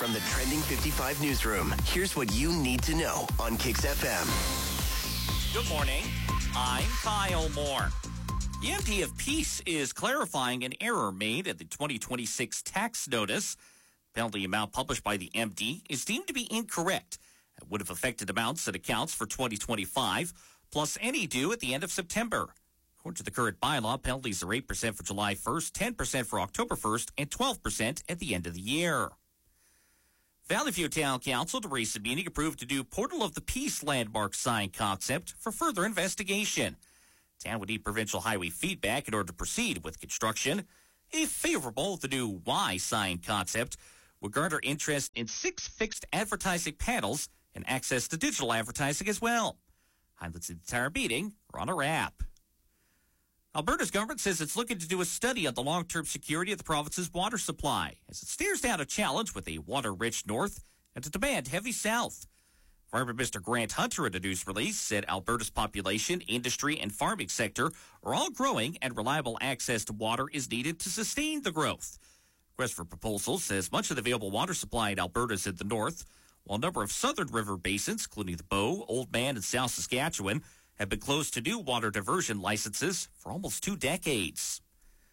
From the Trending 55 newsroom, here's what you need to know on Kicks FM. Good morning. I'm Kyle Moore. The MD of Peace is clarifying an error made at the 2026 tax notice. Penalty amount published by the MD is deemed to be incorrect. It would have affected amounts and accounts for 2025, plus any due at the end of September. According to the current bylaw, penalties are 8% for July 1st, 10% for October 1st, and 12% at the end of the year. Valley View Town Council at a recent meeting approved a new Portal of the Peace landmark sign concept for further investigation. Town would need provincial highway feedback in order to proceed with construction. If favorable, the new Y sign concept would garner interest in 6 fixed advertising panels and access to digital advertising as well. Highlights of the entire meeting are on our app. Alberta's government says it's looking to do a study on the long-term security of the province's water supply as it stares down a challenge with a water-rich north and a demand-heavy south. Farmer Mr. Grant Hunter in a news release said Alberta's population, industry, and farming sector are all growing and reliable access to water is needed to sustain the growth. Request for Proposal says much of the available water supply in Alberta is in the north, while a number of southern river basins, including the Bow, Oldman, and South Saskatchewan, have been closed to new water diversion licenses for almost 2 decades.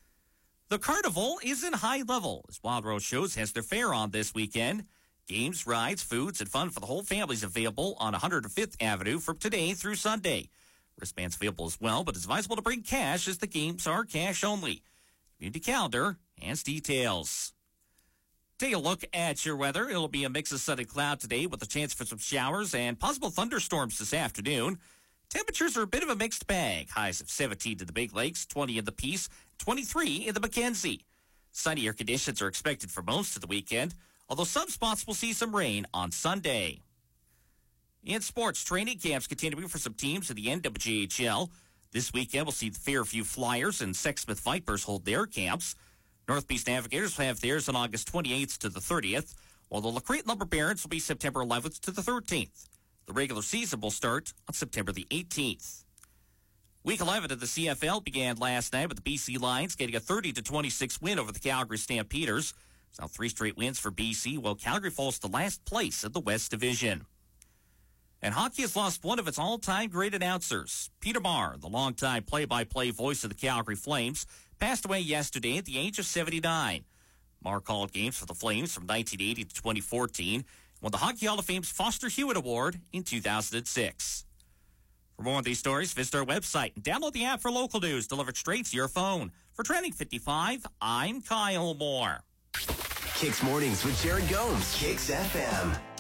The Carnival is in high level as Wild Rose Shows has their fair on this weekend. Games, rides, foods, and fun for the whole family is available on 105th Avenue from today through Sunday. Wristbands available as well, but it's advisable to bring cash as the games are cash only. Community calendar has details. Take a look at your weather. It'll be a mix of sun and cloud today with a chance for some showers and possible thunderstorms this afternoon. Temperatures are a bit of a mixed bag. Highs of 17 to the Big Lakes, 20 in the Peace, 23 in the Mackenzie. Sunnier conditions are expected for most of the weekend, although some spots will see some rain on Sunday. In sports, training camps continuing for some teams in the NWJHL. This weekend, we'll see the Fairview Flyers and Sexsmith Vipers hold their camps. North Beach Navigators will have theirs on August 28th to the 30th, while the LaCrete Lumber Barons will be September 11th to the 13th. The regular season will start on September the 18th. Week 11 of the CFL began last night with the BC Lions getting a 30-26 win over the Calgary Stampeders. It's now 3 straight wins for BC, while Calgary falls to last place in the West Division. And hockey has lost one of its all-time great announcers. Peter Marr, the longtime play-by-play voice of the Calgary Flames, passed away yesterday at the age of 79. Marr called games for the Flames from 1980 to 2014, won the Hockey Hall of Fame's Foster Hewitt Award in 2006. For more on these stories, visit our website and download the app for local news delivered straight to your phone. For Trending 55, I'm Kyle Moore. Kicks Mornings with Jared Gomes. Kicks FM.